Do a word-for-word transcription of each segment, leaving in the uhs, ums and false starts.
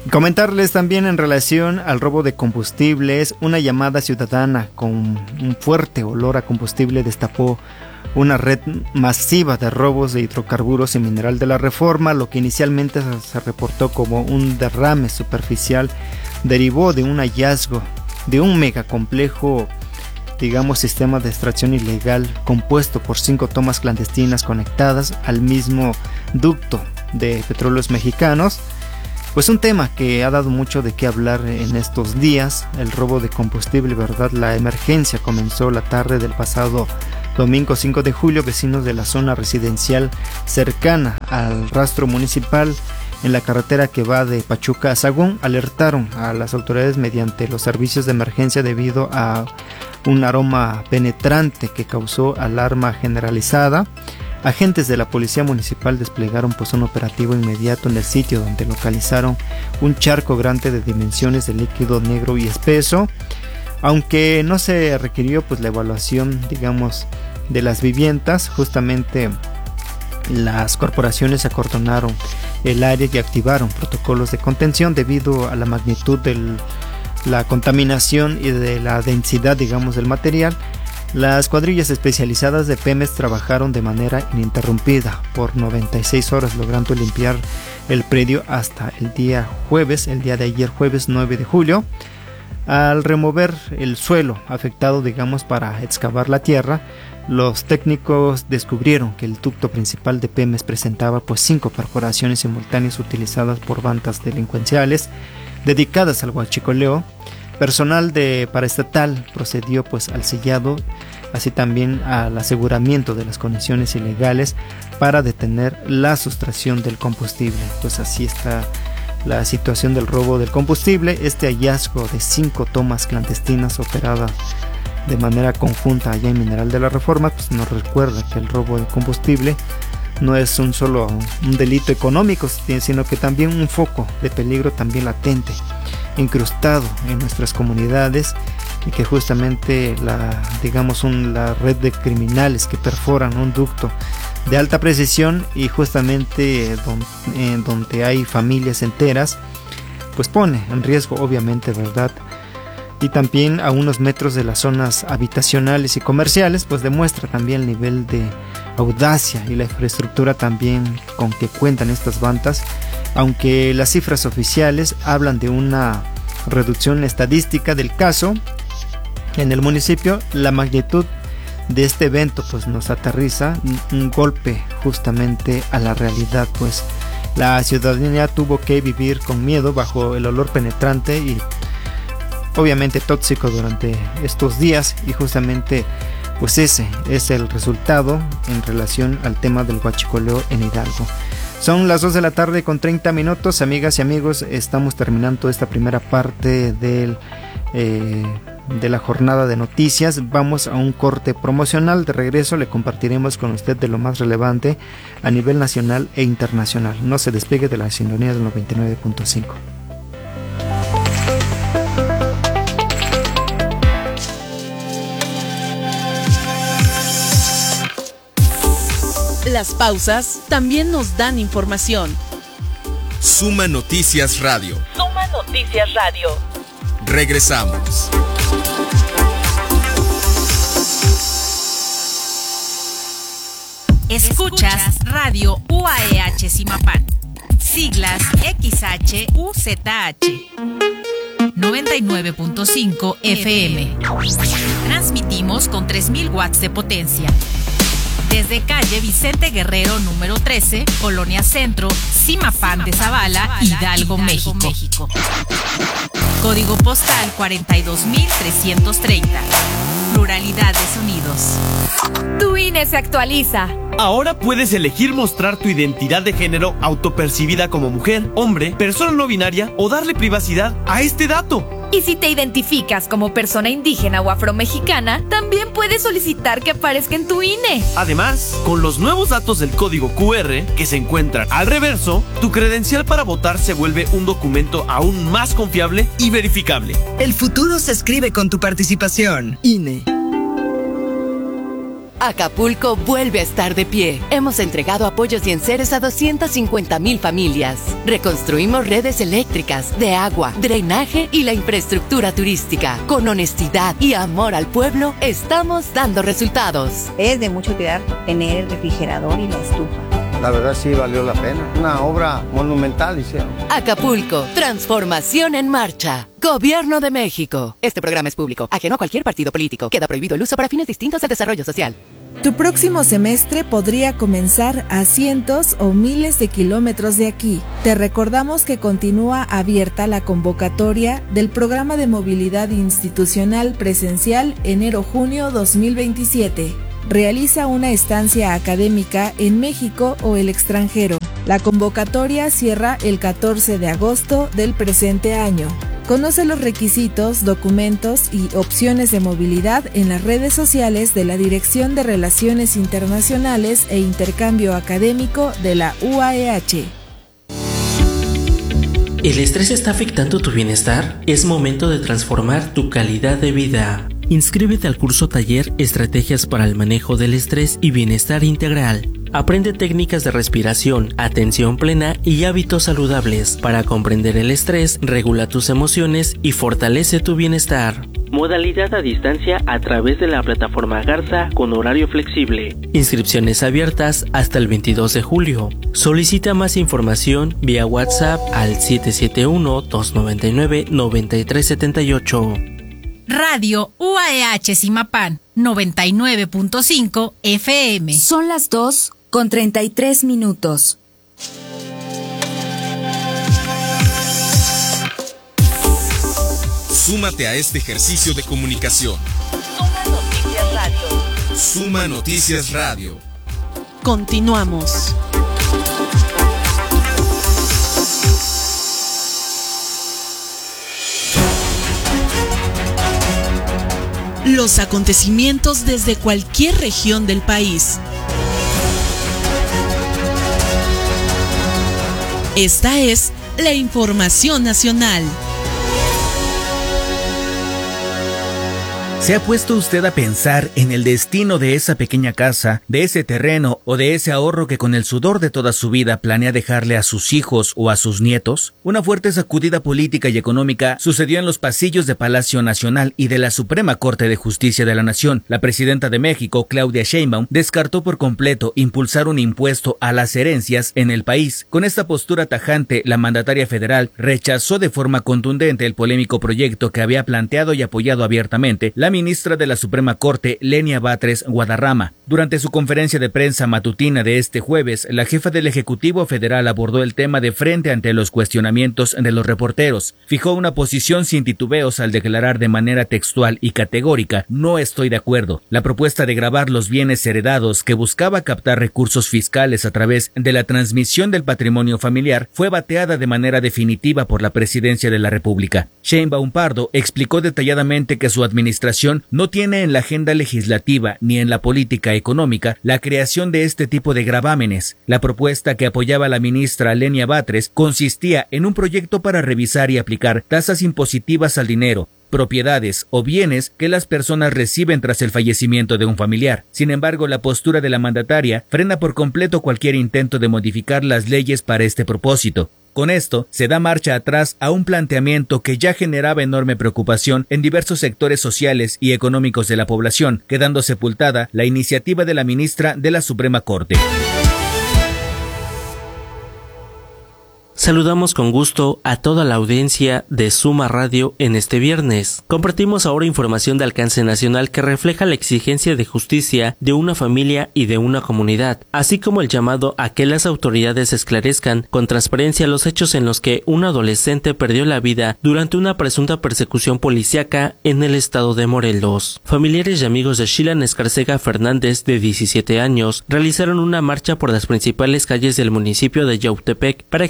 Comentarles también en relación al robo de combustibles, una llamada ciudadana con un fuerte olor a combustible destapó una red masiva de robos de hidrocarburos y mineral de la Reforma. Lo que inicialmente se reportó como un derrame superficial derivó de un hallazgo de un megacomplejo, digamos, sistema de extracción ilegal compuesto por cinco tomas clandestinas conectadas al mismo ducto de Petróleos Mexicanos. Pues un tema que ha dado mucho de qué hablar en estos días, el robo de combustible, ¿verdad? La emergencia comenzó la tarde del pasado domingo cinco de julio. Vecinos de la zona residencial cercana al rastro municipal en la carretera que va de Pachuca a Sagún alertaron a las autoridades mediante los servicios de emergencia debido a un aroma penetrante que causó alarma generalizada. Agentes de la policía municipal desplegaron pues un operativo inmediato en el sitio, donde localizaron un charco grande de dimensiones de líquido negro y espeso. Aunque no se requirió pues la evaluación, digamos, de las viviendas, justamente las corporaciones acordonaron el área y activaron protocolos de contención debido a la magnitud de la contaminación y de la densidad, digamos, del material. Las cuadrillas especializadas de Pemex trabajaron de manera ininterrumpida por noventa y seis horas, logrando limpiar el predio hasta el día jueves, el día de ayer jueves nueve de julio. Al remover el suelo afectado, digamos, para excavar la tierra, los técnicos descubrieron que el ducto principal de Pemex presentaba pues cinco perforaciones simultáneas utilizadas por bandas delincuenciales dedicadas al huachicoleo. Personal de paraestatal procedió pues al sellado, así también al aseguramiento de las conexiones ilegales para detener la sustracción del combustible. Pues así está la situación del robo del combustible. Este hallazgo de cinco tomas clandestinas operadas de manera conjunta allá en Mineral de la Reforma pues nos recuerda que el robo de combustible no es un solo un delito económico, sino que también un foco de peligro también latente, incrustado en nuestras comunidades, y que justamente la digamos un, la red de criminales que perforan un ducto de alta precisión y justamente don, en donde hay familias enteras, pues pone en riesgo, obviamente, ¿verdad? Y también a unos metros de las zonas habitacionales y comerciales, pues demuestra también el nivel de audacia y la infraestructura también con que cuentan estas bandas. Aunque las cifras oficiales hablan de una reducción estadística del caso en el municipio, la magnitud de este evento pues nos aterriza un golpe justamente a la realidad, pues la ciudadanía tuvo que vivir con miedo bajo el olor penetrante y obviamente tóxico durante estos días, y justamente pues ese es el resultado en relación al tema del huachicoleo en Hidalgo. Son las dos de la tarde con treinta minutos, amigas y amigos. Estamos terminando esta primera parte del, eh, de la jornada de noticias. Vamos a un corte promocional. De regreso le compartiremos con usted de lo más relevante a nivel nacional e internacional. No se despegue de la sintonía del noventa y nueve punto cinco. Las pausas también nos dan información. Suma Noticias Radio. Suma Noticias Radio. Regresamos. Escuchas Radio U A E H Zimapán. Siglas X H U Z H. noventa y nueve punto cinco F M. Transmitimos con tres mil watts de potencia. Desde calle Vicente Guerrero número trece, Colonia Centro, Zimapán de Zavala, Hidalgo, México. México. Código postal cuarenta y dos mil trescientos treinta. Pluralidad de sonidos. Tu I N E se actualiza. Ahora puedes elegir mostrar tu identidad de género autopercibida como mujer, hombre, persona no binaria o darle privacidad a este dato. Y si te identificas como persona indígena o afromexicana, también puedes solicitar que aparezca en tu I N E. Además, con los nuevos datos del código Q R que se encuentran al reverso, tu credencial para votar se vuelve un documento aún más confiable y verificable. El futuro se escribe con tu participación. I N E. Acapulco vuelve a estar de pie. Hemos entregado apoyos y enseres a doscientas cincuenta mil familias. Reconstruimos redes eléctricas, de agua, drenaje y la infraestructura turística. Con honestidad y amor al pueblo, estamos dando resultados. Es de mucho cuidar tener el refrigerador y la estufa. La verdad sí valió la pena. Una obra monumental hicieron. Acapulco, transformación en marcha. Gobierno de México. Este programa es público, ajeno a cualquier partido político. Queda prohibido el uso para fines distintos del desarrollo social. Tu próximo semestre podría comenzar a cientos o miles de kilómetros de aquí. Te recordamos que continúa abierta la convocatoria del Programa de Movilidad Institucional Presencial enero-junio dos mil veintisiete. Realiza una estancia académica en México o el extranjero. La convocatoria cierra el catorce de agosto del presente año. Conoce los requisitos, documentos y opciones de movilidad en las redes sociales de la Dirección de Relaciones Internacionales e Intercambio Académico de la U A E H. ¿El estrés está afectando tu bienestar? Es momento de transformar tu calidad de vida. Inscríbete al curso taller Estrategias para el manejo del estrés y bienestar integral. Aprende técnicas de respiración, atención plena y hábitos saludables para comprender el estrés, regula tus emociones y fortalece tu bienestar. Modalidad a distancia a través de la plataforma Garza con horario flexible. Inscripciones abiertas hasta el veintidós de julio. Solicita más información vía WhatsApp al siete siete uno, dos nueve nueve, nueve tres siete ocho. Radio U A E H Zimapán, noventa y nueve punto cinco F M. Son las dos con treinta y tres minutos. Súmate a este ejercicio de comunicación. Suma Noticias Radio. Suma Noticias Radio. Continuamos. Los acontecimientos desde cualquier región del país. Esta es la información nacional. ¿Se ha puesto usted a pensar en el destino de esa pequeña casa, de ese terreno o de ese ahorro que con el sudor de toda su vida planea dejarle a sus hijos o a sus nietos? Una fuerte sacudida política y económica sucedió en los pasillos de Palacio Nacional y de la Suprema Corte de Justicia de la Nación. La presidenta de México, Claudia Sheinbaum, descartó por completo impulsar un impuesto a las herencias en el país. Con esta postura tajante, la mandataria federal rechazó de forma contundente el polémico proyecto que había planteado y apoyado abiertamente la ministra de la Suprema Corte, Lenia Batres Guadarrama. Durante su conferencia de prensa matutina de este jueves, la jefa del Ejecutivo Federal abordó el tema de frente ante los cuestionamientos de los reporteros. Fijó una posición sin titubeos al declarar de manera textual y categórica: no estoy de acuerdo. La propuesta de gravar los bienes heredados, que buscaba captar recursos fiscales a través de la transmisión del patrimonio familiar, fue bateada de manera definitiva por la Presidencia de la República. Sheinbaum Pardo explicó detalladamente que su administración no tiene en la agenda legislativa ni en la política económica la creación de este tipo de gravámenes. La propuesta que apoyaba la ministra Lenia Batres consistía en un proyecto para revisar y aplicar tasas impositivas al dinero, propiedades o bienes que las personas reciben tras el fallecimiento de un familiar. Sin embargo, la postura de la mandataria frena por completo cualquier intento de modificar las leyes para este propósito. Con esto, se da marcha atrás a un planteamiento que ya generaba enorme preocupación en diversos sectores sociales y económicos de la población, quedando sepultada la iniciativa de la ministra de la Suprema Corte. Saludamos con gusto a toda la audiencia de Suma Radio en este viernes. Compartimos ahora información de alcance nacional que refleja la exigencia de justicia de una familia y de una comunidad, así como el llamado a que las autoridades esclarezcan con transparencia los hechos en los que un adolescente perdió la vida durante una presunta persecución policíaca en el estado de Morelos. Familiares y amigos de Shilan Escarcega Fernández, de diecisiete años, realizaron una marcha por las principales calles del municipio de Yautepec para exigir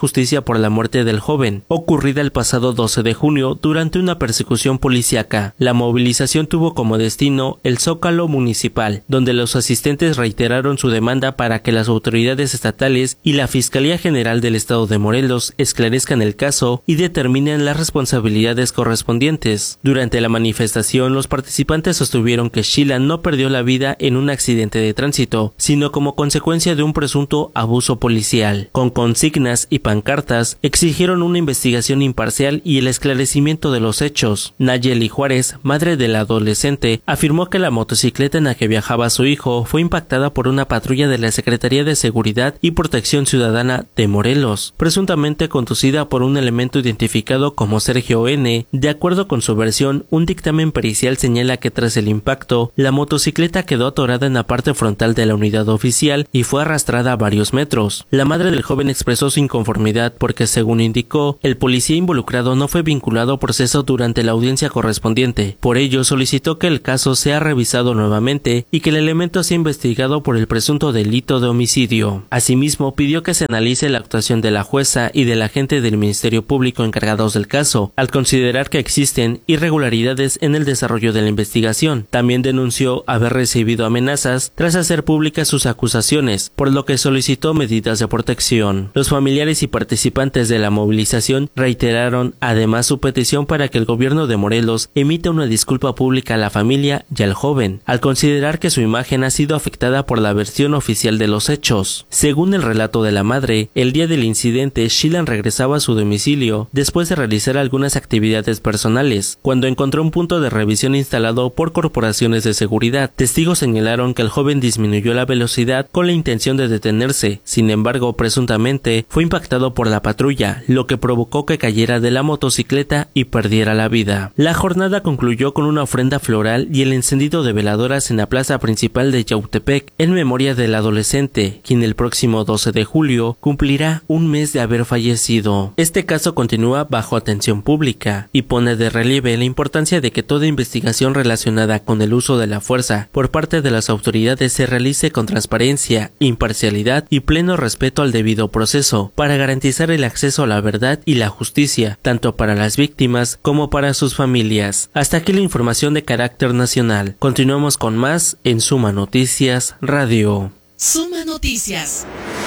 justicia por la muerte del joven, ocurrida el pasado doce de junio durante una persecución policíaca. La movilización tuvo como destino el Zócalo municipal, donde los asistentes reiteraron su demanda para que las autoridades estatales y la Fiscalía General del Estado de Morelos esclarezcan el caso y determinen las responsabilidades correspondientes. Durante la manifestación, los participantes sostuvieron que Sheila no perdió la vida en un accidente de tránsito, sino como consecuencia de un presunto abuso policial. Con consignas y pancartas, exigieron una investigación imparcial y el esclarecimiento de los hechos. Nayeli Juárez, madre del adolescente, afirmó que la motocicleta en la que viajaba su hijo fue impactada por una patrulla de la Secretaría de Seguridad y Protección Ciudadana de Morelos, presuntamente conducida por un elemento identificado como Sergio N. De acuerdo con su versión, un dictamen pericial señala que tras el impacto, la motocicleta quedó atorada en la parte frontal de la unidad oficial y fue arrastrada a varios metros. La madre del joven expresó su inconformidad porque, según indicó, el policía involucrado no fue vinculado a proceso durante la audiencia correspondiente. Por ello, solicitó que el caso sea revisado nuevamente y que el elemento sea investigado por el presunto delito de homicidio. Asimismo, pidió que se analice la actuación de la jueza y del agente del Ministerio Público encargados del caso, al considerar que existen irregularidades en el desarrollo de la investigación. También denunció haber recibido amenazas tras hacer públicas sus acusaciones, por lo que solicitó medidas de protección. Los familiares y participantes de la movilización reiteraron además su petición para que el gobierno de Morelos emita una disculpa pública a la familia y al joven, al considerar que su imagen ha sido afectada por la versión oficial de los hechos. Según el relato de la madre, el día del incidente, Sheila regresaba a su domicilio después de realizar algunas actividades personales, cuando encontró un punto de revisión instalado por corporaciones de seguridad. Testigos señalaron que el joven disminuyó la velocidad con la intención de detenerse. Sin embargo, presuntamente fue impactado por la patrulla, lo que provocó que cayera de la motocicleta y perdiera la vida. La jornada concluyó con una ofrenda floral y el encendido de veladoras en la plaza principal de Yautepec en memoria del adolescente, quien el próximo doce de julio cumplirá un mes de haber fallecido. Este caso continúa bajo atención pública y pone de relieve la importancia de que toda investigación relacionada con el uso de la fuerza por parte de las autoridades se realice con transparencia, imparcialidad y pleno respeto al debido proceso, para garantizar el acceso a la verdad y la justicia, tanto para las víctimas como para sus familias. Hasta aquí la información de carácter nacional. Continuamos con más en Suma Noticias Radio. Suma Noticias.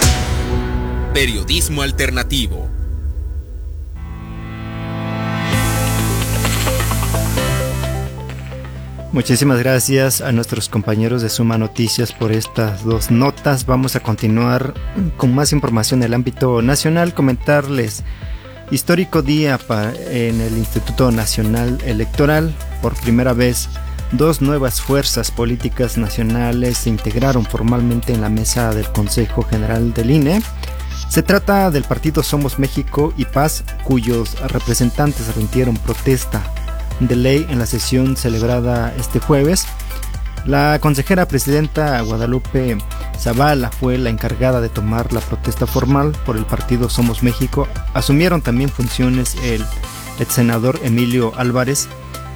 Periodismo alternativo. Muchísimas gracias a nuestros compañeros de Suma Noticias por estas dos notas. Vamos a continuar con más información en el ámbito nacional. Comentarles histórico día para, en el Instituto Nacional Electoral. Por primera vez, dos nuevas fuerzas políticas nacionales se integraron formalmente en la mesa del Consejo General del I N E. Se trata del partido Somos México y Paz, cuyos representantes rindieron protesta de ley en la sesión celebrada este jueves. La consejera presidenta Guadalupe Zavala fue la encargada de tomar la protesta formal por el partido Somos México. Asumieron también funciones el exsenador Emilio Álvarez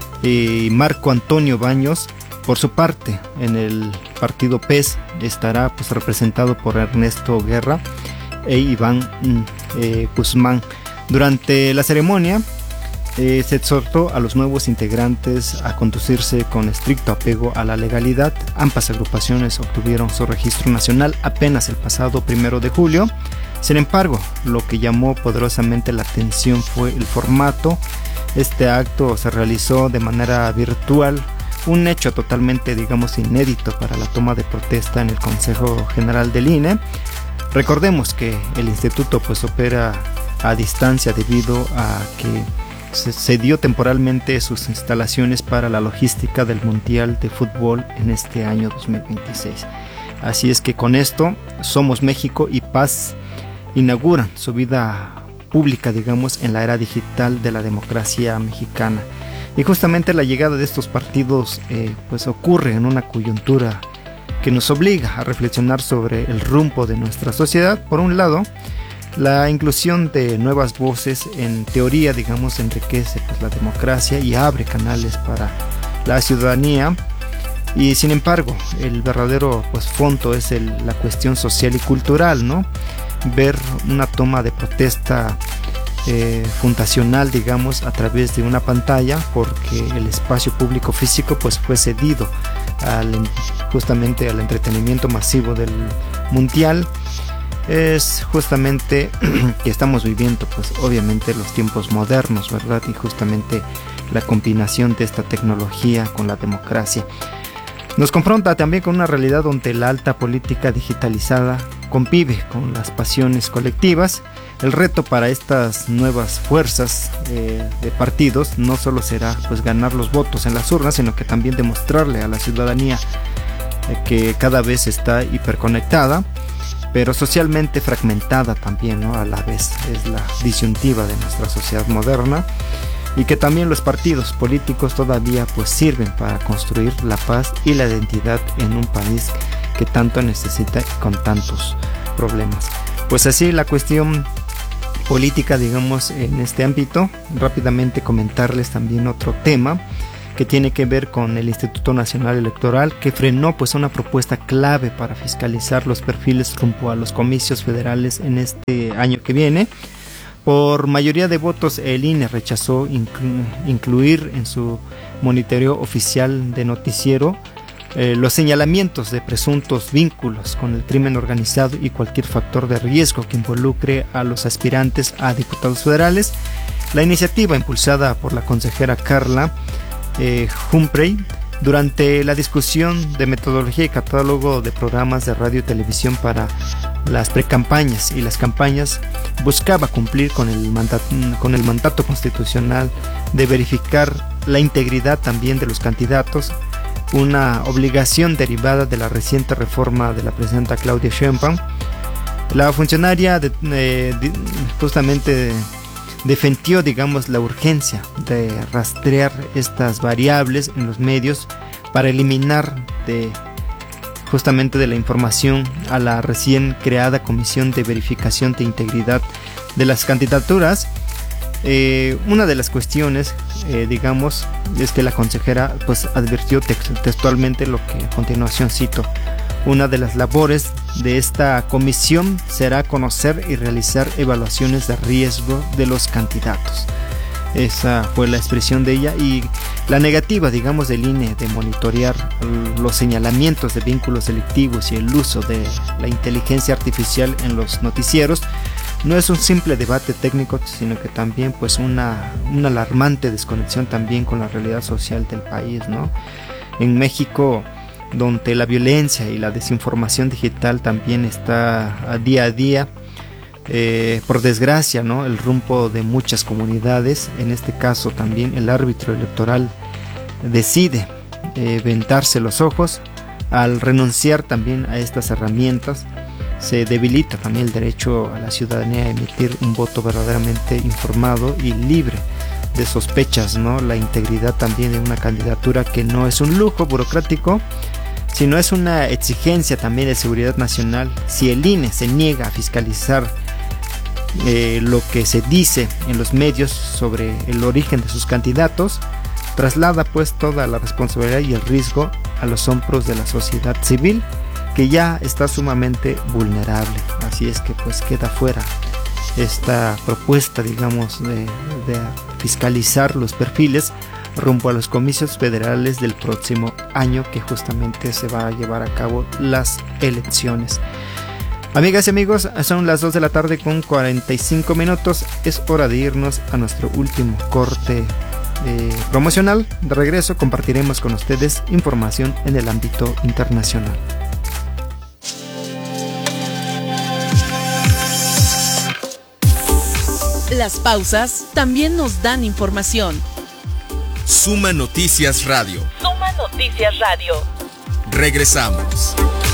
y Marco Antonio Baños. Por su parte, en el partido P E S estará pues representado por Ernesto Guerra e Iván eh, Guzmán. Durante la ceremonia Eh, se exhortó a los nuevos integrantes a conducirse con estricto apego a la legalidad. Ambas agrupaciones obtuvieron su registro nacional apenas el pasado primero de julio. Sin embargo, lo que llamó poderosamente la atención fue el formato. Este acto se realizó de manera virtual, un hecho totalmente, digamos, inédito para la toma de protesta en el Consejo General del I N E. Recordemos que el instituto pues opera a distancia debido a que se cedió temporalmente sus instalaciones para la logística del Mundial de Fútbol en este año dos mil veintiséis. Así es que con esto, Somos México y Paz inauguran su vida pública, digamos, en la era digital de la democracia mexicana. Y justamente la llegada de estos partidos eh, pues ocurre en una coyuntura que nos obliga a reflexionar sobre el rumbo de nuestra sociedad. Por un lado, la inclusión de nuevas voces en teoría, digamos, enriquece pues, la democracia y abre canales para la ciudadanía. Y sin embargo, el verdadero pues, fondo es el, la cuestión social y cultural, ¿no? ver una toma de protesta eh, fundacional, digamos, a través de una pantalla, porque el espacio público físico pues fue cedido al, justamente al entretenimiento masivo del mundial. Es justamente que estamos viviendo pues obviamente los tiempos modernos, ¿verdad? Y justamente la combinación de esta tecnología con la democracia nos confronta también con una realidad donde la alta política digitalizada convive con las pasiones colectivas. El reto para estas nuevas fuerzas eh, de partidos no solo será pues ganar los votos en las urnas, sino que también demostrarle a la ciudadanía eh, que cada vez está hiperconectada, pero socialmente fragmentada también, ¿no? A la vez es la disyuntiva de nuestra sociedad moderna, y que también los partidos políticos todavía pues sirven para construir la paz y la identidad en un país que tanto necesita y con tantos problemas. Pues así la cuestión política, digamos, en este ámbito. Rápidamente comentarles también otro tema que tiene que ver con el Instituto Nacional Electoral, que frenó pues una propuesta clave para fiscalizar los perfiles rumbo a los comicios federales en este año que viene. Por mayoría de votos, el I N E rechazó inclu- incluir en su monitoreo oficial de noticiero eh, los señalamientos de presuntos vínculos con el crimen organizado y cualquier factor de riesgo que involucre a los aspirantes a diputados federales. La iniciativa, impulsada por la consejera Carla eh, Humphrey, durante la discusión de metodología y catálogo de programas de radio y televisión para las precampañas y las campañas, buscaba cumplir con el mandato, con el mandato constitucional de verificar la integridad también de los candidatos, una obligación derivada de la reciente reforma de la presidenta Claudia Sheinbaum. La funcionaria de, eh, de, justamente defendió, digamos, la urgencia de rastrear estas variables en los medios para eliminar de justamente de la información a la recién creada Comisión de Verificación de Integridad de las Candidaturas. Eh, una de las cuestiones, eh, digamos, es que la consejera pues advirtió text- textualmente lo que a continuación cito: una de las labores de esta comisión será conocer y realizar evaluaciones de riesgo de los candidatos. Esa fue la expresión de ella, y la negativa, digamos, del I N E de monitorear los señalamientos de vínculos delictivos y el uso de la inteligencia artificial en los noticieros no es un simple debate técnico, sino que también pues una, una alarmante desconexión también con la realidad social del país, ¿no? En México, donde la violencia y la desinformación digital también está a día a día, eh, por desgracia, ¿no? El rumbo de muchas comunidades, en este caso también el árbitro electoral decide eh, vendarse los ojos. Al renunciar también a estas herramientas, se debilita también el derecho a la ciudadanía a emitir un voto verdaderamente informado y libre de sospechas, ¿no? La integridad también de una candidatura, que no es un lujo burocrático, sino es una exigencia también de seguridad nacional. Si el I N E se niega a fiscalizar eh, lo que se dice en los medios sobre el origen de sus candidatos, traslada pues toda la responsabilidad y el riesgo a los hombros de la sociedad civil, que ya está sumamente vulnerable. Así es que pues queda fuera esta propuesta, digamos, de, de fiscalizar los perfiles rumbo a los comicios federales del próximo año, que justamente se va a llevar a cabo las elecciones. Amigas y amigos, son las dos de la tarde con cuarenta y cinco minutos. Es hora de irnos a nuestro último corte eh, promocional. De regreso compartiremos con ustedes información en el ámbito internacional. Las pausas también nos dan información. Suma Noticias Radio. Suma Noticias Radio. Regresamos.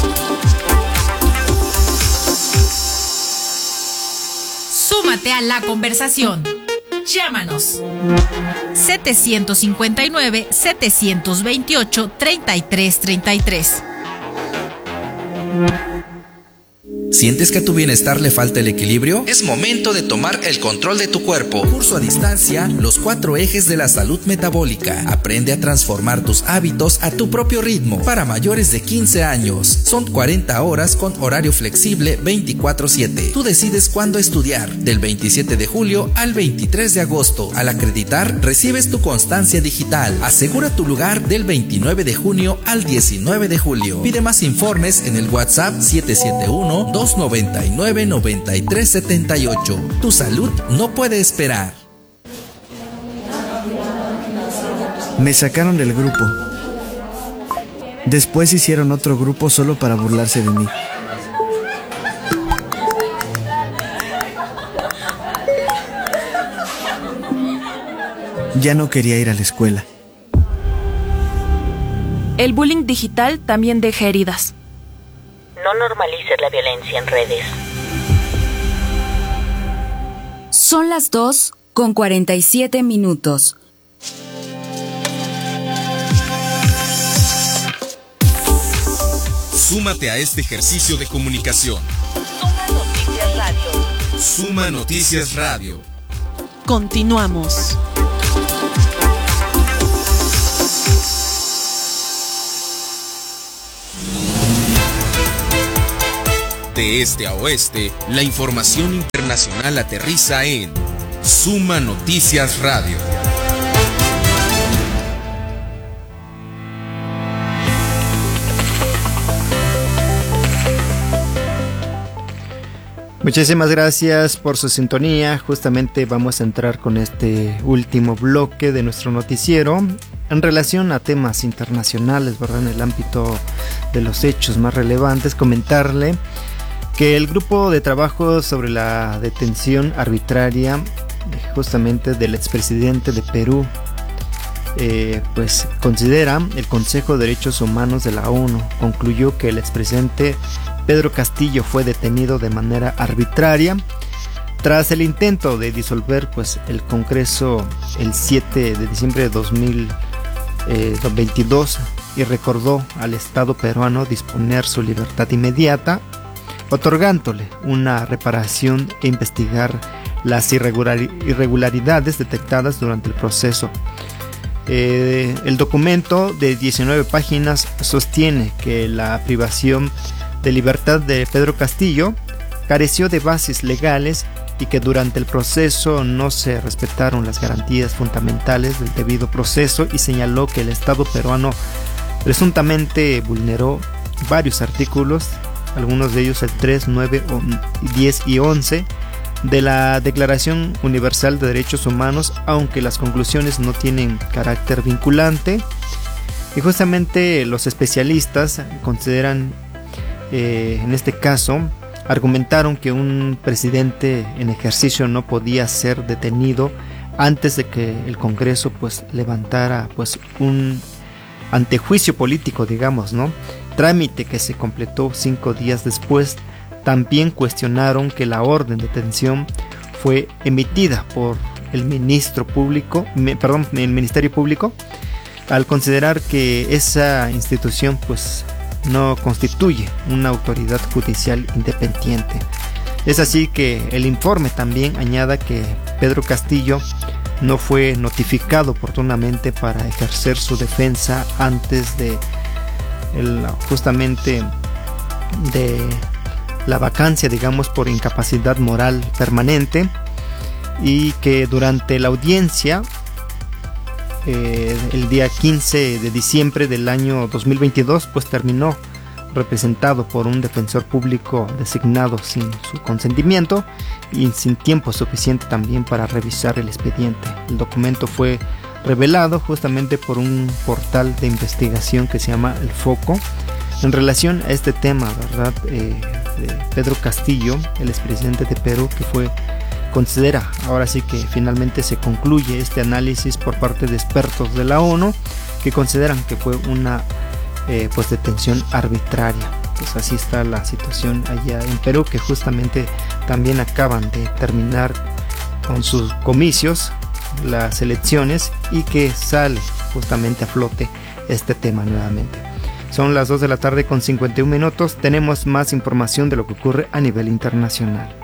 Súmate a la conversación. Llámanos. setecientos cincuenta y nueve, setecientos veintiocho, treinta y tres treinta y tres. ¿Sientes que a tu bienestar le falta el equilibrio? Es momento de tomar el control de tu cuerpo. Curso a distancia, los cuatro ejes de la salud metabólica. Aprende a transformar tus hábitos a tu propio ritmo. Para mayores de quince años. Son cuarenta horas con horario flexible veinticuatro siete. Tú decides cuándo estudiar. Del veintisiete de julio al veintitrés de agosto. Al acreditar, recibes tu constancia digital. Asegura tu lugar del veintinueve de junio al diecinueve de julio. Pide más informes en el WhatsApp siete siete uno, dos noventa y nueve, noventa y tres setenta y ocho. Tu salud no puede esperar. Me sacaron del grupo. Después hicieron otro grupo solo para burlarse de mí. Ya no quería ir a la escuela. El bullying digital también deja heridas. No normalices la violencia en redes. Son las dos con cuarenta y siete minutos. Súmate a este ejercicio de comunicación. Suma Noticias Radio. Suma Noticias Radio. Continuamos. De este a oeste, la información internacional aterriza en Suma Noticias Radio. Muchísimas gracias por su sintonía. Justamente vamos a entrar con este último bloque de nuestro noticiero en relación a temas internacionales, ¿verdad? En el ámbito de los hechos más relevantes, comentarle que el grupo de trabajo sobre la detención arbitraria justamente del expresidente de Perú, eh, pues considera el Consejo de Derechos Humanos de la ONU, concluyó que el expresidente Pedro Castillo fue detenido de manera arbitraria tras el intento de disolver pues el Congreso el siete de diciembre de dos mil veintidós, y recordó al Estado peruano disponer su libertad inmediata, otorgándole una reparación e investigar las irregularidades detectadas durante el proceso. Eh, el documento de diecinueve páginas sostiene que la privación de libertad de Pedro Castillo careció de bases legales y que durante el proceso no se respetaron las garantías fundamentales del debido proceso, y señaló que el Estado peruano presuntamente vulneró varios artículos, algunos de ellos el tres, nueve, diez y once de la Declaración Universal de Derechos Humanos, aunque las conclusiones no tienen carácter vinculante. Y justamente los especialistas consideran, eh, en este caso, argumentaron que un presidente en ejercicio no podía ser detenido antes de que el Congreso pues levantara pues un antejuicio político, digamos, ¿no? Trámite que se completó cinco días después. También cuestionaron que la orden de detención fue emitida por el ministro público, me, perdón, el Ministerio Público, al considerar que esa institución pues no constituye una autoridad judicial independiente. Es así que el informe también añade que Pedro Castillo no fue notificado oportunamente para ejercer su defensa antes de el, justamente de la vacancia, digamos, por incapacidad moral permanente, y que durante la audiencia eh, el día quince de diciembre del año dos mil veintidós pues terminó representado por un defensor público designado sin su consentimiento y sin tiempo suficiente también para revisar el expediente. El documento fue revelado justamente por un portal de investigación que se llama El Foco en relación a este tema, ¿verdad? Eh, de Pedro Castillo, el expresidente de Perú, que fue considera, ahora sí que finalmente se concluye este análisis por parte de expertos de la ONU, que consideran que fue una eh, pues detención arbitraria. Pues así está la situación allá en Perú, que justamente también acaban de terminar con sus comicios, las elecciones, y que sale justamente a flote este tema nuevamente. Son las dos de la tarde con cincuenta y un minutos. Tenemos más información de lo que ocurre a nivel internacional.